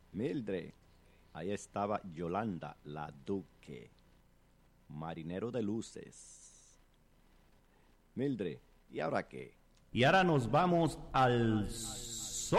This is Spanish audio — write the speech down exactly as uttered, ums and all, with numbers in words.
Mildred, ahí estaba Yolanda, la Duque, marinero de luces. Mildred, ¿y ahora qué? Y ahora nos vamos al